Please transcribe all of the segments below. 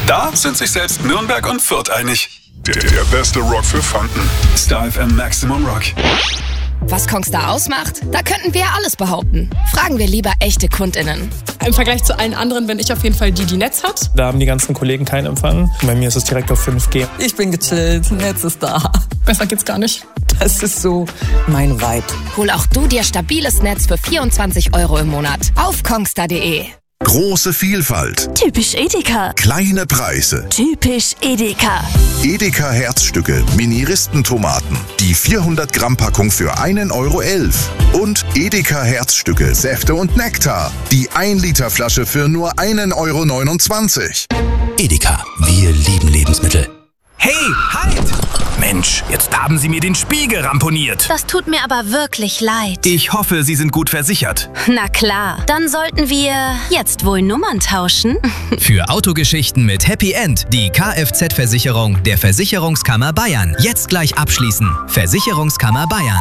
Da sind sich selbst Nürnberg und Fürth einig. Der beste Rock für Franken. Star FM Maximum Rock. Was Kongstar ausmacht? Da könnten wir alles behaupten. Fragen wir lieber echte KundInnen. Im Vergleich zu allen anderen bin ich auf jeden Fall die Netz hat. Da haben die ganzen Kollegen keinen Empfang. Bei mir ist es direkt auf 5G. Ich bin gechillt, Netz ist da. Besser geht's gar nicht. Das ist so mein Vibe. Hol auch du dir stabiles Netz für 24 € im Monat auf kongstar.de. Große Vielfalt. Typisch Edeka. Kleine Preise. Typisch Edeka. Edeka Herzstücke, Mini-Ristentomaten. Die 400 Gramm Packung für 1,11 €. Und Edeka Herzstücke, Säfte und Nektar. Die 1 Liter Flasche für nur 1,29 €. Edeka, wir lieben Lebensmittel. Hey, halt! Mensch, jetzt haben Sie mir den Spiegel ramponiert. Das tut mir aber wirklich leid. Ich hoffe, Sie sind gut versichert. Na klar, dann sollten wir jetzt wohl Nummern tauschen. Für Autogeschichten mit Happy End die Kfz-Versicherung der Versicherungskammer Bayern. Jetzt gleich abschließen. Versicherungskammer Bayern.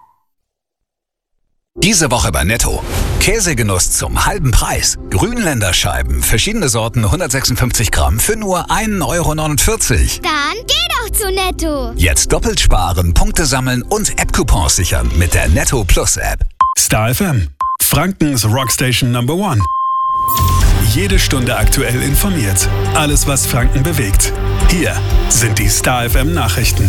Diese Woche bei Netto. Käsegenuss zum halben Preis. Grünländerscheiben, verschiedene Sorten, 156 Gramm für nur 1,49 €. Dann geh doch zu Netto. Jetzt doppelt sparen, Punkte sammeln und App-Coupons sichern mit der Netto Plus App. Star FM. Frankens Rockstation Number 1. Jede Stunde aktuell informiert. Alles, was Franken bewegt. Hier sind die Star FM Nachrichten.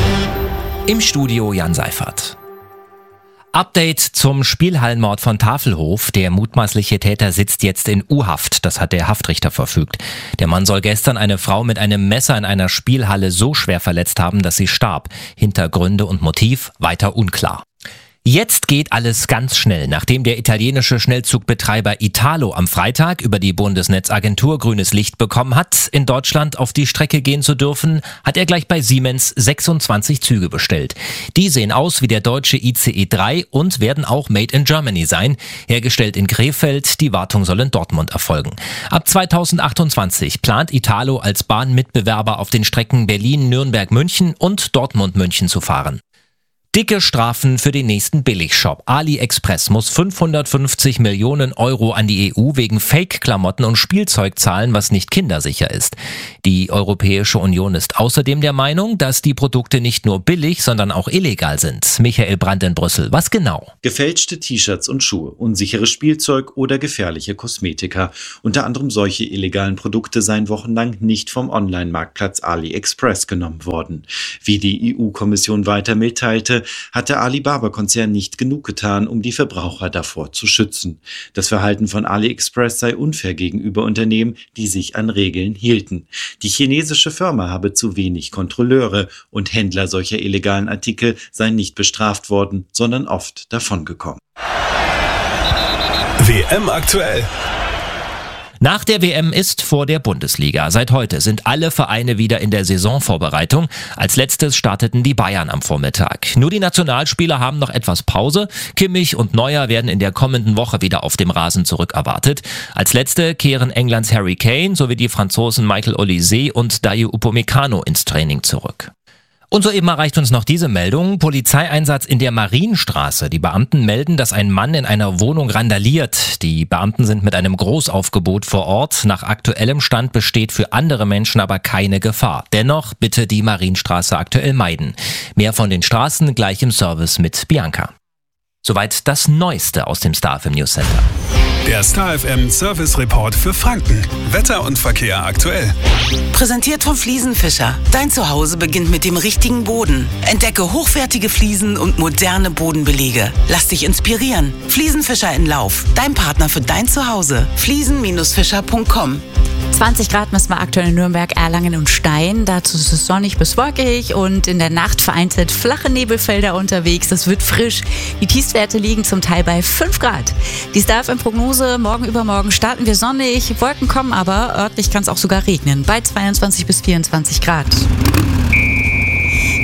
Im Studio Jan Seifert. Update zum Spielhallenmord von Tafelhof. Der mutmaßliche Täter sitzt jetzt in U-Haft. Das hat der Haftrichter verfügt. Der Mann soll gestern eine Frau mit einem Messer in einer Spielhalle so schwer verletzt haben, dass sie starb. Hintergründe und Motiv weiter unklar. Jetzt geht alles ganz schnell. Nachdem der italienische Schnellzugbetreiber Italo am Freitag über die Bundesnetzagentur grünes Licht bekommen hat, in Deutschland auf die Strecke gehen zu dürfen, hat er gleich bei Siemens 26 Züge bestellt. Die sehen aus wie der deutsche ICE 3 und werden auch made in Germany sein. Hergestellt in Krefeld, die Wartung soll in Dortmund erfolgen. Ab 2028 plant Italo als Bahnmitbewerber auf den Strecken Berlin-Nürnberg-München und Dortmund-München zu fahren. Dicke Strafen für den nächsten Billigshop. AliExpress muss 550 Millionen € an die EU wegen Fake-Klamotten und Spielzeug zahlen, was nicht kindersicher ist. Die Europäische Union ist außerdem der Meinung, dass die Produkte nicht nur billig, sondern auch illegal sind. Michael Brandt in Brüssel. Was genau? Gefälschte T-Shirts und Schuhe, unsicheres Spielzeug oder gefährliche Kosmetika. Unter anderem solche illegalen Produkte seien wochenlang nicht vom Online-Marktplatz AliExpress genommen worden. Wie die EU-Kommission weiter mitteilte, hat der Alibaba-Konzern nicht genug getan, um die Verbraucher davor zu schützen. Das Verhalten von AliExpress sei unfair gegenüber Unternehmen, die sich an Regeln hielten. Die chinesische Firma habe zu wenig Kontrolleure und Händler solcher illegalen Artikel seien nicht bestraft worden, sondern oft davongekommen. WM aktuell. Nach der WM ist vor der Bundesliga. Seit heute sind alle Vereine wieder in der Saisonvorbereitung. Als letztes starteten die Bayern am Vormittag. Nur die Nationalspieler haben noch etwas Pause. Kimmich und Neuer werden in der kommenden Woche wieder auf dem Rasen zurückerwartet. Als letzte kehren Englands Harry Kane sowie die Franzosen Michael Olise und Dayot Upamecano ins Training zurück. Und soeben erreicht uns noch diese Meldung. Polizeieinsatz in der Marienstraße. Die Beamten melden, dass ein Mann in einer Wohnung randaliert. Die Beamten sind mit einem Großaufgebot vor Ort. Nach aktuellem Stand besteht für andere Menschen aber keine Gefahr. Dennoch bitte die Marienstraße aktuell meiden. Mehr von den Straßen gleich im Service mit Bianca. Soweit das Neueste aus dem Star FM News Center. Der Star FM Service Report für Franken. Wetter und Verkehr aktuell. Präsentiert von Fliesenfischer. Dein Zuhause beginnt mit dem richtigen Boden. Entdecke hochwertige Fliesen und moderne Bodenbelege. Lass dich inspirieren. Fliesenfischer in Lauf. Dein Partner für dein Zuhause. Fliesen-fischer.com. 20 Grad messen wir aktuell in Nürnberg, Erlangen und Stein. Dazu ist es sonnig bis wolkig und in der Nacht vereinzelt flache Nebelfelder unterwegs. Es wird frisch. Die Tiefstwerte liegen zum Teil bei 5 Grad. Die Star FM-Prognose: morgen übermorgen starten wir sonnig. Wolken kommen aber, örtlich kann es auch sogar regnen, bei 22 bis 24 Grad.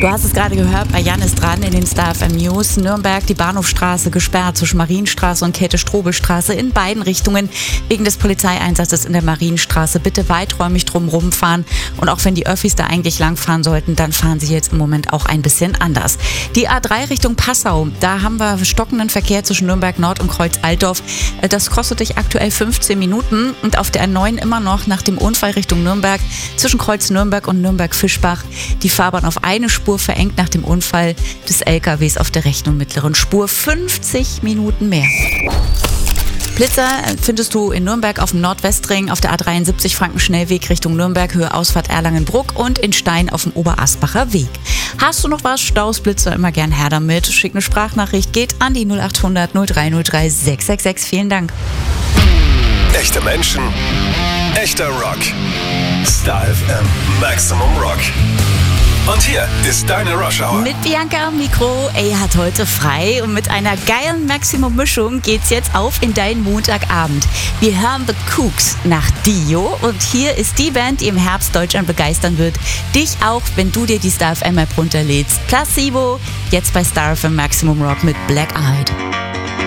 Du hast es gerade gehört, bei Jan ist dran in den Star FM News. Nürnberg, die Bahnhofstraße gesperrt zwischen Marienstraße und Käthe-Strobel-Straße in beiden Richtungen wegen des Polizeieinsatzes in der Marienstraße. Bitte weiträumig drumherum fahren und auch wenn die Öffis da eigentlich langfahren sollten, dann fahren sie jetzt im Moment auch ein bisschen anders. Die A3 Richtung Passau, da haben wir stockenden Verkehr zwischen Nürnberg Nord und Kreuz Altdorf. Das kostet dich aktuell 15 Minuten und auf der A9 immer noch nach dem Unfall Richtung Nürnberg zwischen Kreuz Nürnberg und Nürnberg-Fischbach. Die Fahrbahn auf eine Spur verengt nach dem Unfall des LKWs auf der rechten und mittleren Spur. 50 Minuten mehr. Blitzer findest du in Nürnberg auf dem Nordwestring, auf der A73 Frankenschnellweg Richtung Nürnberg, Höhe Ausfahrt Erlangen-Bruck und in Stein auf dem Oberasbacher Weg. Hast du noch was? Staus, Blitzer, immer gern her damit. Schick eine Sprachnachricht, geht an die 0800 0303 666. Vielen Dank. Echte Menschen, echter Rock. Star FM Maximum Rock. Und hier ist deine Rush Hour. Mit Bianca am Mikro. Hat heute frei und mit einer geilen Maximum-Mischung geht's jetzt auf in deinen Montagabend. Wir hören The Kooks nach Dio und hier ist die Band, die im Herbst Deutschland begeistern wird. Dich auch, wenn du dir die Star FM App runterlädst. Placebo, jetzt bei Star FM Maximum Rock mit Black Eyed.